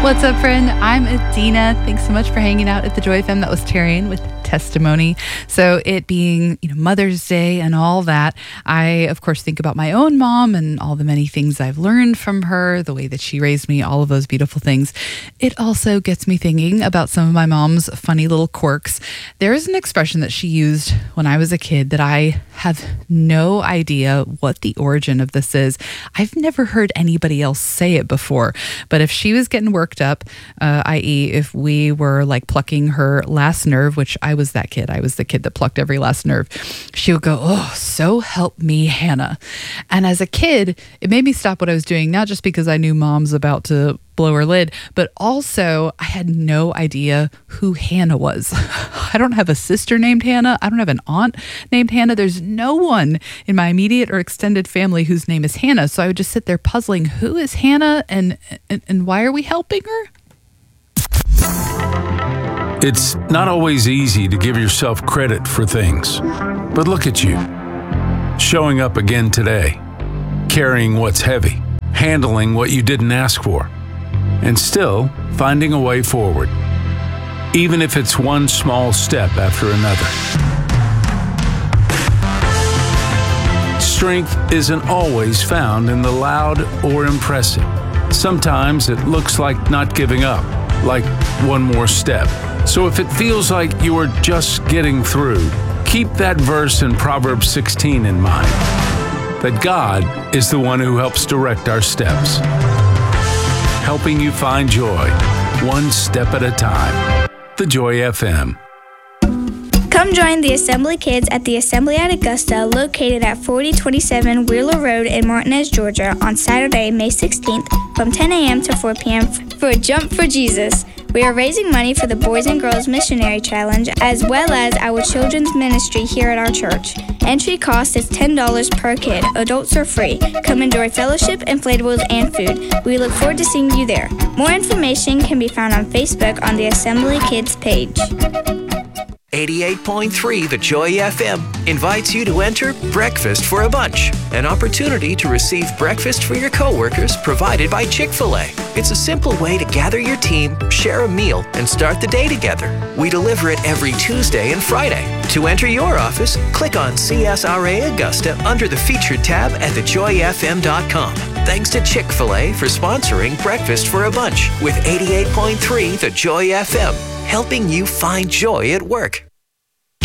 What's up, friend? I'm Adina. Thanks so much for hanging out at the Joy FM. That was Tarian with Testimony. So it being, Mother's Day and all that, I, of course, think about my own mom and all the many things I've learned from her, the way that she raised me, all of those beautiful things. It also gets me thinking about some of my mom's funny little quirks. There is an expression that she used when I was a kid that I have no idea what the origin of this is. I've never heard anybody else say it before, but if she was getting worked up, i.e. if we were like plucking her last nerve, which I was that kid. I was the kid that plucked every last nerve. She would go, "Oh, so help me, Hannah." And as a kid, it made me stop what I was doing, not just because I knew mom's about to blow her lid, but also I had no idea who Hannah was. I don't have a sister named Hannah. I don't have an aunt named Hannah. There's no one in my immediate or extended family whose name is Hannah. So I would just sit there puzzling, who is Hannah and why are we helping her? It's not always easy to give yourself credit for things, but look at you, showing up again today, carrying what's heavy, handling what you didn't ask for, and still finding a way forward, even if it's one small step after another. Strength isn't always found in the loud or impressive. Sometimes it looks like not giving up, like one more step. So if it feels like you are just getting through, keep that verse in Proverbs 16 in mind, that God is the one who helps direct our steps, helping you find joy, one step at a time. The Joy FM. Come join the Assembly Kids at the Assembly at Augusta, located at 4027 Wheeler Road in Martinez, Georgia, on Saturday, May 16th from 10 a.m. to 4 p.m. for a Jump for Jesus. We are raising money for the Boys and Girls Missionary Challenge, as well as our children's ministry here at our church. Entry cost is $10 per kid. Adults are free. Come enjoy fellowship, inflatables, and food. We look forward to seeing you there. More information can be found on Facebook on the Assembly Kids page. 88.3 The Joy FM invites you to enter Breakfast for a Bunch, an opportunity to receive breakfast for your coworkers provided by Chick-fil-A. It's a simple way to gather your team, share a meal, and start the day together. We deliver it every Tuesday and Friday. To enter your office, click on CSRA Augusta under the Featured tab at thejoyfm.com. Thanks to Chick-fil-A for sponsoring Breakfast for a Bunch with 88.3 The Joy FM, helping you find joy at work.